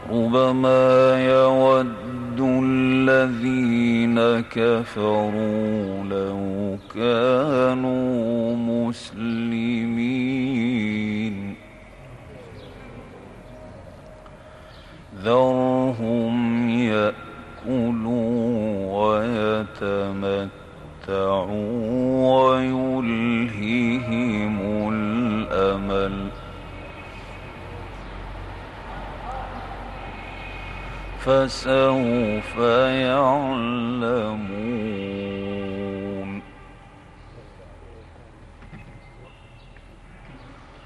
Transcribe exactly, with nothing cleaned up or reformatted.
ربما يود الذين كفروا لو كانوا مسلمين ذرهم يأكلوا ويتمتعوا ويلههم الأمل فسوف يعلمون.